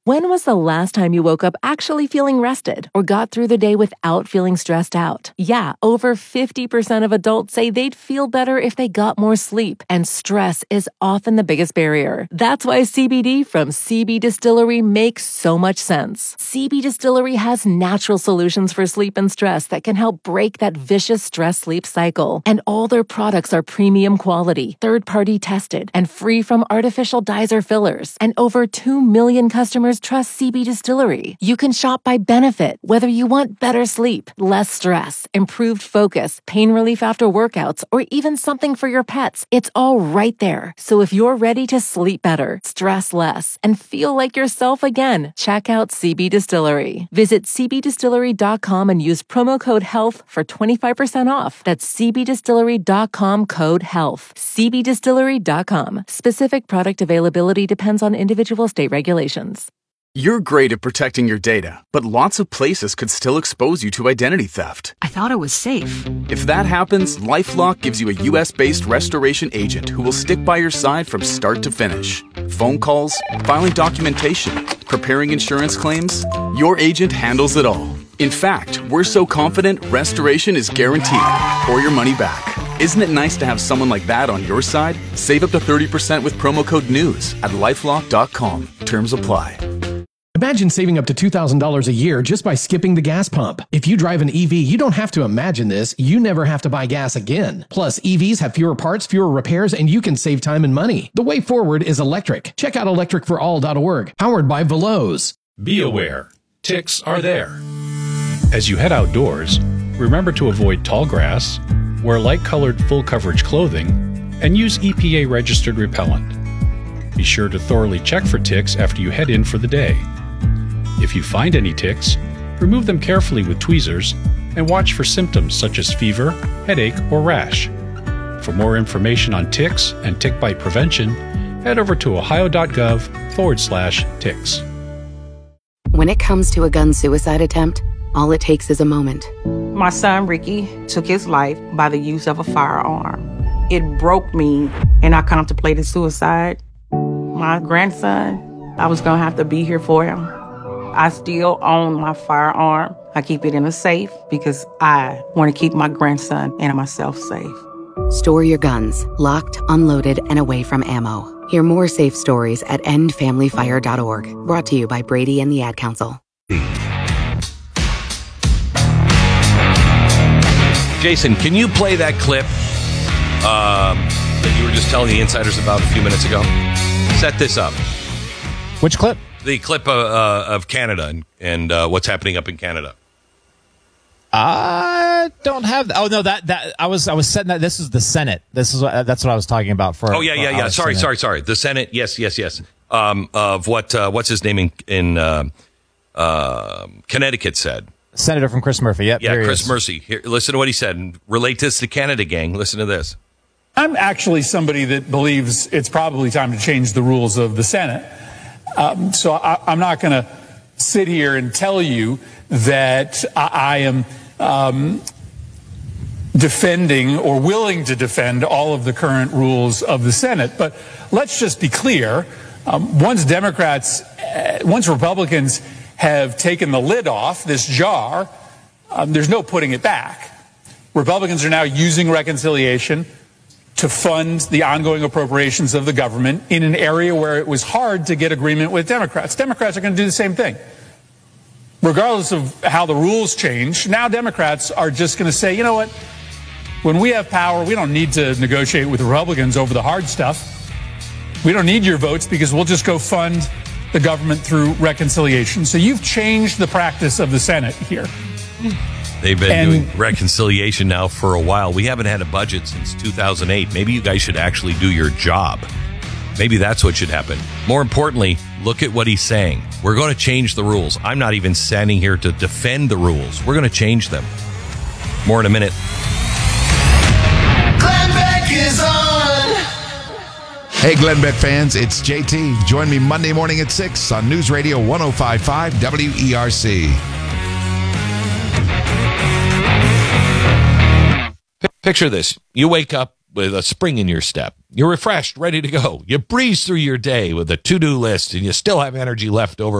When was the last time you woke up actually feeling rested or got through the day without feeling stressed out? Yeah, over 50% of adults say they'd feel better if they got more sleep, and stress is often the biggest barrier. That's why CBD from CB Distillery makes so much sense. CB Distillery has natural solutions for sleep and stress that can help break that vicious stress-sleep cycle. And all their products are premium quality, third-party tested, and free from artificial dyes or fillers. And over 2 million customers trust CB Distillery. You can shop by benefit, whether you want better sleep, less stress, improved focus, pain relief after workouts, or even something for your pets. It's all right there. So if you're ready to sleep better, stress less, and feel like yourself again, check out CB Distillery. Visit cbdistillery.com and use promo code HEALTH for 25% off. That's cbdistillery.com, code HEALTH. cbdistillery.com. Specific product availability depends on individual state regulations. You're great at protecting your data, but lots of places could still expose you to identity theft. I thought it was safe. If that happens, LifeLock gives you a U.S.-based restoration agent who will stick by your side from start to finish. Phone calls, filing documentation, preparing insurance claims, your agent handles it all. In fact, we're so confident restoration is guaranteed or your money back. Isn't it nice to have someone like that on your side? Save up to 30% with promo code NEWS at LifeLock.com. Terms apply. Imagine saving up to $2,000 a year just by skipping the gas pump. If you drive an EV, you don't have to imagine this. You never have to buy gas again. Plus, EVs have fewer parts, fewer repairs, and you can save time and money. The way forward is electric. Check out electricforall.org, powered by Veloz. Be aware, ticks are there. As you head outdoors, remember to avoid tall grass, wear light-colored full-coverage clothing, and use EPA-registered repellent. Be sure to thoroughly check for ticks after you head in for the day. If you find any ticks, remove them carefully with tweezers and watch for symptoms such as fever, headache, or rash. For more information on ticks and tick bite prevention, head over to ohio.gov/ticks. When it comes to a gun suicide attempt, all it takes is a moment. My son, Ricky, took his life by the use of a firearm. It broke me, and I contemplated suicide. My grandson, I was going to have to be here for him. I still own my firearm. I keep it in a safe because I want to keep my grandson and myself safe. Store your guns, locked, unloaded, and away from ammo. Hear more safe stories at endfamilyfire.org. Brought to you by Brady and the Ad Council. Jason, can you play that clip that you were just telling the insiders about a few minutes ago? Set this up. Which clip? The clip of Canada and what's happening up in Canada. I don't have. Oh no, that I was setting that. This is the Senate. That's what I was talking about. Oh yeah. Sorry. The Senate. Yes. Of what's his name in Connecticut said. Senator from Chris Murphy. Yep. Yeah, Chris Murphy. Here, listen to what he said. And relate this to Canada, gang. Listen to this. I'm actually somebody that believes it's probably time to change the rules of the Senate. So I'm not going to sit here and tell you that I am defending or willing to defend all of the current rules of the Senate. But let's just be clear. Once Republicans have taken the lid off this jar, there's no putting it back. Republicans are now using reconciliation to fund the ongoing appropriations of the government in an area where it was hard to get agreement with Democrats. Democrats are going to do the same thing. Regardless of how the rules change, now Democrats are just going to say, you know what, when we have power, we don't need to negotiate with Republicans over the hard stuff. We don't need your votes because we'll just go fund the government through reconciliation. So you've changed the practice of the Senate here. They've been doing reconciliation now for a while. We haven't had a budget since 2008. Maybe you guys should actually do your job. Maybe that's what should happen. More importantly, look at what he's saying. We're going to change the rules. I'm not even standing here to defend the rules. We're going to change them. More in a minute. Glenn Beck is on. Hey, Glenn Beck fans, it's JT. Join me Monday morning at 6 on News Radio 105.5 WERC. Picture this. You wake up with a spring in your step. You're refreshed, ready to go. You breeze through your day with a to-do list, and you still have energy left over